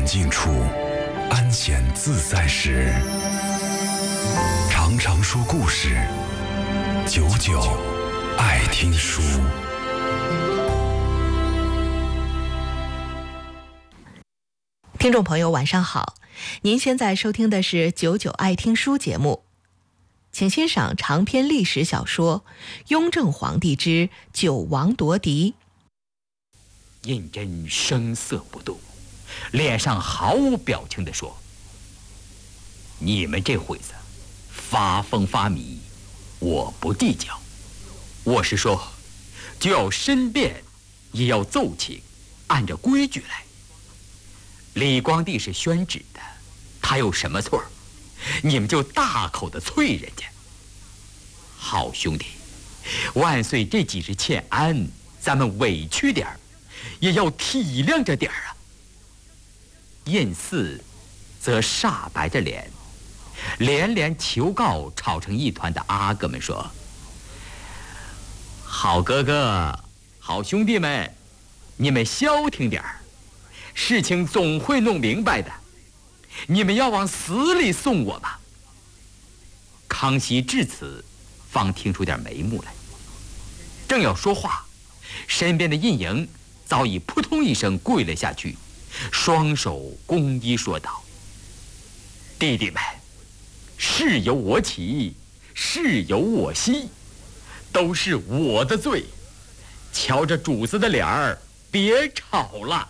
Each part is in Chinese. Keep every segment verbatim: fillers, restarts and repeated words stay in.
静处，安闲自在时，常常说故事，久久爱听书。 听众朋友晚上好，您现在收听的是九九爱听书节目，请欣赏长篇历史小说《雍正皇帝之九王夺嫡》。 胤禛声色不动，脸上毫无表情地说：你们这会子发疯发迷，我不计较。我是说，就要申辩，也要奏请，按照规矩来。李光地是宣旨的，他有什么错？你们就大口的啐人家。好兄弟，万岁这几日欠安，咱们委屈点儿，也要体谅着点儿啊。胤祀则煞白着脸，连连求告吵成一团的阿哥们说：好哥哥，好兄弟们，你们消停点儿，事情总会弄明白的，你们要往死里送我吧。康熙至此方听出点眉目来，正要说话，身边的胤瀛早已扑通一声跪了下去，双手恭依说道：弟弟们，事由我起，事由我息，都是我的罪，瞧着主子的脸儿，别吵了。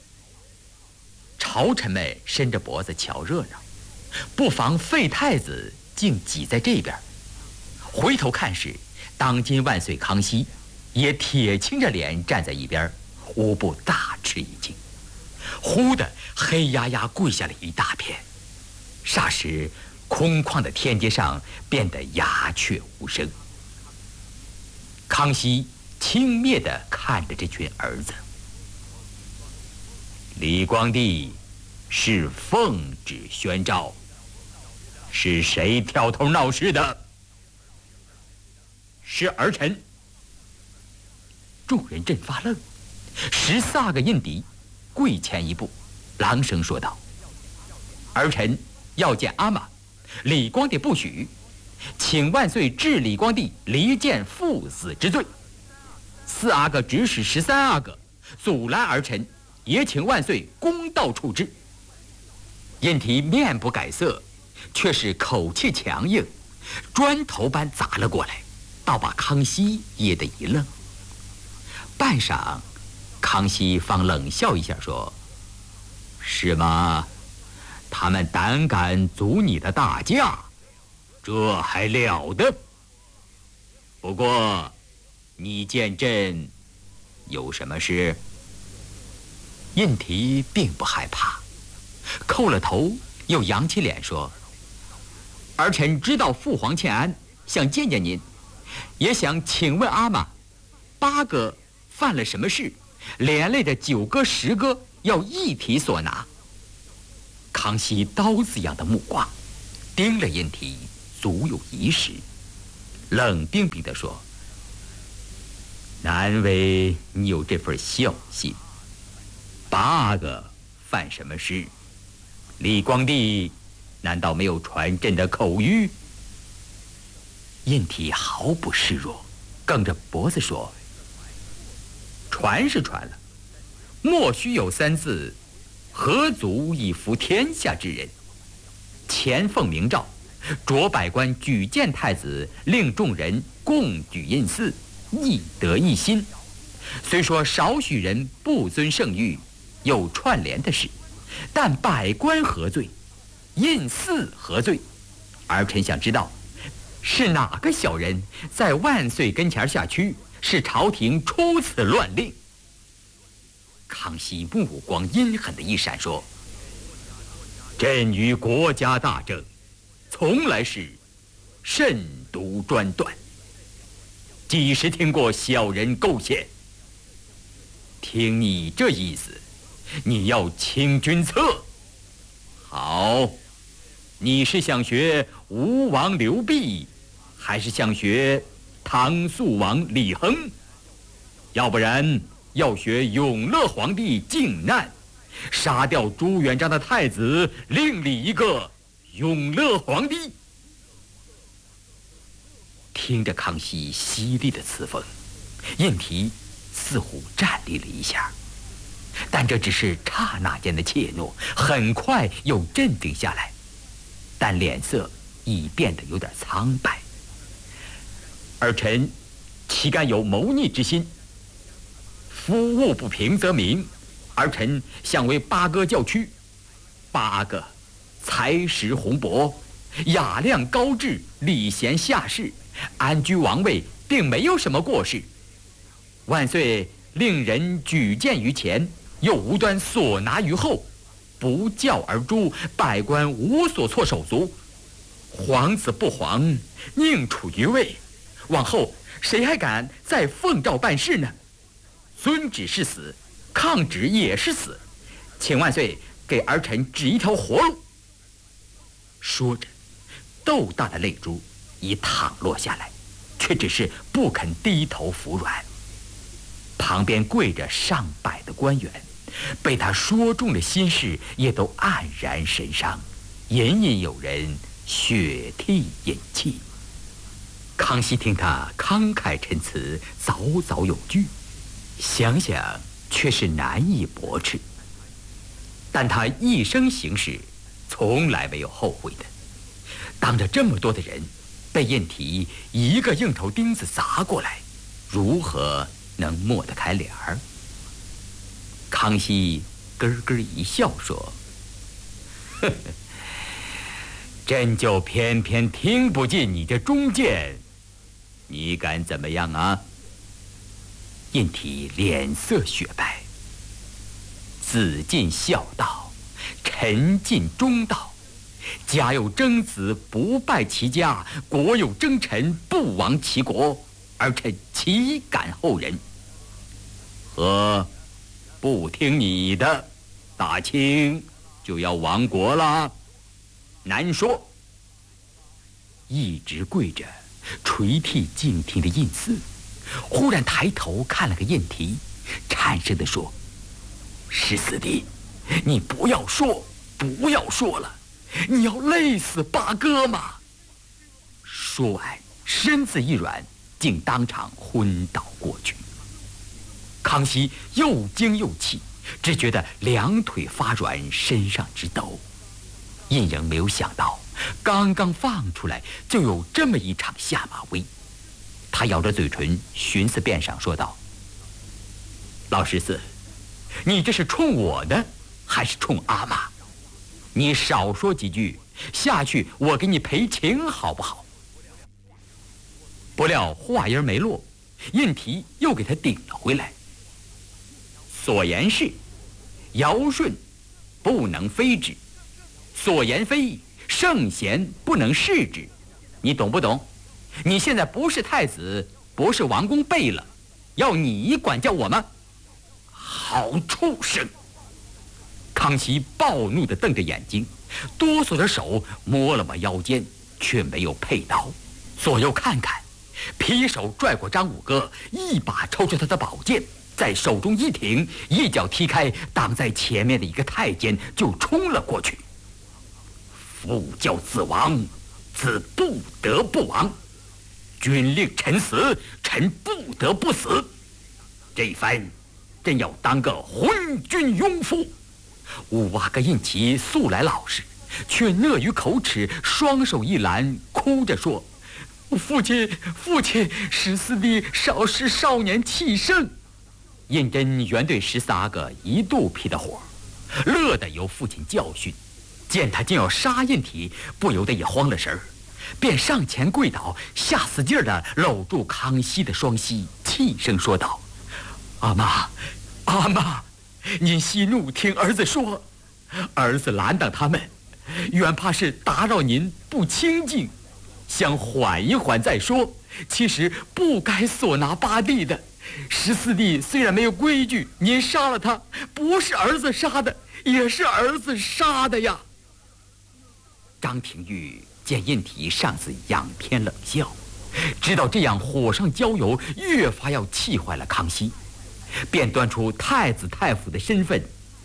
朝臣们伸着脖子瞧热闹，不妨废太子竟挤在这边。回头看时，当今万岁康熙也铁青着脸站在一边，无不大吃一惊。忽的黑压压跪下了一大片，霎时空旷的天阶上变得鸦雀无声。康熙轻蔑地看着这群儿子。李光地是奉旨宣诏，是谁挑头闹事的？是儿臣。众人震发愣，十四阿哥胤禔跪前一步，朗声说道：儿臣要见阿玛，李光地不许，请万岁治李光地离间父子之罪。四阿哥指使十三阿哥阻拦儿臣，也请万岁公道处置。胤禔面不改色，却是口气强硬，砖头般砸了过来，倒把康熙噎得一愣。半晌，康熙方冷笑一下说：是吗？他们胆敢阻你的大驾，这还了得？不过你见朕有什么事？胤禔并不害怕，叩了头，又扬起脸说：儿臣知道父皇欠安，想见见您，也想请问阿玛，八哥犯了什么事，连累着九哥十哥要一体所拿。康熙刀子样的目光盯了胤禔足有一时，冷冰冰地说：难为你有这份孝心。八哥犯什么事？李光地难道没有传朕的口谕？胤禔毫不示弱，梗着脖子说：传是传了，莫须有三字，何足以服天下之人？前奉明诏，着百官举荐太子，令众人共举胤祀，一德一心。虽说少许人不遵圣谕，有串联的事，但百官何罪？胤祀何罪？儿臣想知道，是哪个小人在万岁跟前下屈，使朝廷出此乱令？康熙目光阴狠的一闪，说：朕于国家大政，从来是慎独专断，几时听过小人构陷？听你这意思，你要清君侧。好，你是想学吴王刘濞，还是想学唐肃王李亨？要不然要学永乐皇帝靖难， 杀掉朱元璋的太子，另立一个永乐皇帝。听着康熙犀利的词风，胤禔似乎站立了一下，但这只是刹那间的怯懦，很快又镇定下来，但脸色已变得有点苍白。儿臣岂敢有谋逆之心？夫物不平则鸣，儿臣想为八哥叫屈。八哥才识宏博，雅量高致，礼贤下士，安居王位并没有什么过失。万岁令人举荐于前，又无端所拿于后，不教而诛，百官无所措手足。皇子不皇，宁处于位，往后谁还敢再奉诏办事呢？遵旨是死，抗旨也是死，请万岁给儿臣指一条活路。说着，豆大的泪珠已淌落下来，却只是不肯低头服软。旁边跪着上百的官员，被他说中的心事，也都黯然神伤，隐隐有人血涕饮泣。康熙听他慷慨陈词，早早有据，想想却是难以驳斥。但他一生行事，从来没有后悔的。当着这么多的人，被胤禔一个硬头钉子砸过来，如何能抹得开脸儿？康熙咯咯一笑说：“呵呵，朕就偏偏听不进你这忠谏，你敢怎么样啊？”胤禔脸色雪白，子尽孝道，臣尽忠道。家有征子，不败其家；国有征臣，不亡其国。儿臣岂敢后人？和不听你的，大清就要亡国了，难说。一直跪着垂涕静听的胤祀，忽然抬头看了个胤禔，颤声地说：“十四弟，你不要说，不要说了，你要累死八哥吗？”说完，身子一软，竟当场昏倒过去。康熙又惊又气，只觉得两腿发软，身上直抖。胤禅没有想到，刚刚放出来就有这么一场下马威。他咬着嘴唇，寻思辨赏，说道：“老十四，你这是冲我呢，还是冲阿妈？你少说几句，下去我给你赔情，好不好？”不料话音没落，胤禔又给他顶了回来。所言是，尧舜不能非之；所言非，圣贤不能视之。你懂不懂？你现在不是太子，不是王公贝勒，要你管教我吗？好畜生！康熙暴怒地瞪着眼睛，哆嗦着手摸了摸腰间，却没有佩刀，左右看看，劈手拽过张五哥，一把抽出他的宝剑，在手中一挺，一脚踢开挡在前面的一个太监，就冲了过去。父教子亡，子不得不亡。君令臣死，臣不得不死。这一番，朕要当个昏君庸妇。五阿哥胤禔素来老实，却讷于口齿，双手一拦，哭着说：“父亲，父亲，十四弟少时少年气盛。”胤禛原对十四阿哥一肚皮的火，乐得由父亲教训，见他竟要杀胤禔，不由得也慌了神儿，便上前跪倒，下死劲儿地搂住康熙的双膝，气声说道：“阿妈，阿妈，您息怒听儿子说，儿子拦挡他们，原怕是打扰您不清静，想缓一缓再说。其实不该所拿八弟的。十四弟虽然没有规矩，您杀了他，不是儿子杀的，也是儿子杀的呀。”张廷玉见胤禔上司仰天冷笑，知道这样火上浇油，越发要气坏了康熙，便端出太子太傅的身份，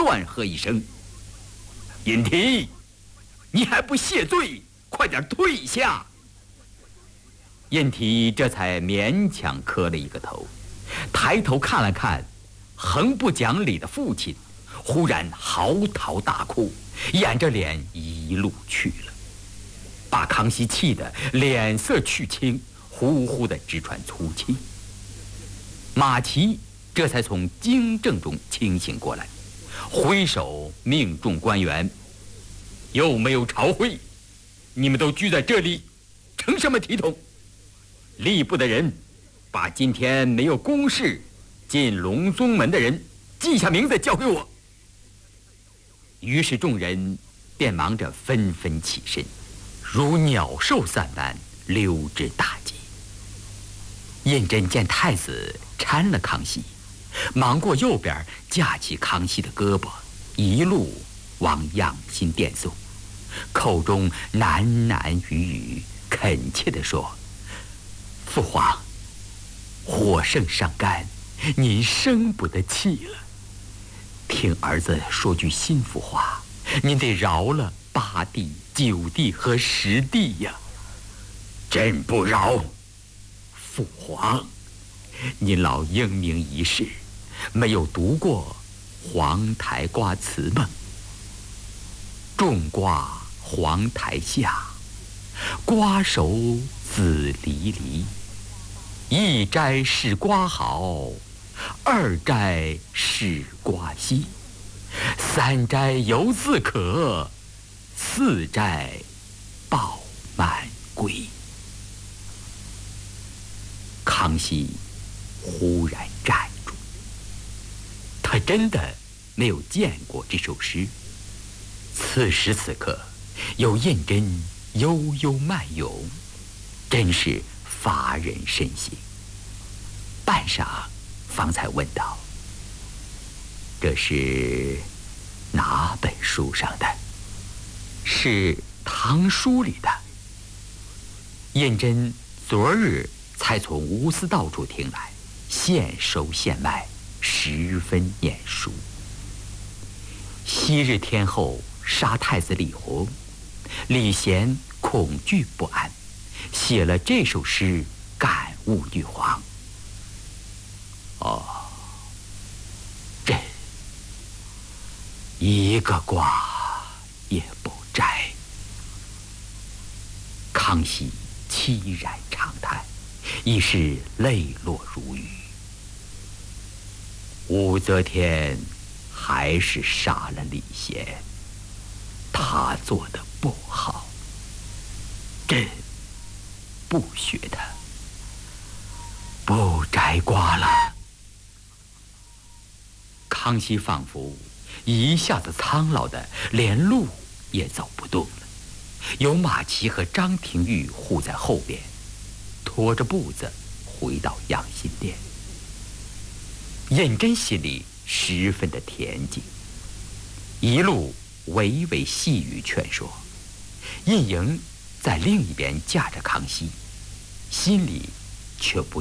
断喝一声：“尹提，你还不谢罪？快点退下！”尹提这才勉强磕了一个头，抬头看了看横不讲理的父亲，忽然嚎啕大哭，掩着脸一路去了，把康熙气得脸色去青，呼呼地直喘粗气。马齐这才从惊怔中清醒过来，挥手命众官员：“又没有朝会，你们都聚在这里，成什么体统？吏部的人，把今天没有公事进隆宗门的人记下名字交给我。”于是众人便忙着纷纷起身，如鸟兽散般溜之大吉。胤禛见太子搀了康熙，忙过右边架起康熙的胳膊，一路往养心殿送，口中喃喃语语，恳切地说：“父皇，火盛伤肝，您生不得气了。听儿子说句心腹话，您得饶了八弟、九弟和十弟呀。”“朕不饶。父皇，您老英明一世，没有读过黄台瓜词吗？种瓜黄台下，瓜熟子离离。一摘是瓜好，二摘是瓜稀，三摘犹自可，四摘报满归。”康熙忽然站住，他真的没有见过这首诗。此时此刻，有胤禛悠悠慢咏，真是发人深省。半晌，方才问道：“这是哪本书上的？”“是唐书里的。”胤禛昨日才从乌丝道处听来，现收现卖，十分眼熟。昔日天后杀太子李弘，李贤恐惧不安，写了这首诗感悟女皇。哦，朕一个瓜也不摘。康熙凄然长叹，已是泪落如雨。武则天还是杀了李贤，他做的不好，朕不学他，不摘瓜了。康熙仿佛一下子苍老的连路也走不动了，有马齐和张廷玉护在后边，拖着步子回到养心殿。胤禛心里十分的恬静，一路微微细语劝说。胤瑩在另一边架着康熙，心里却不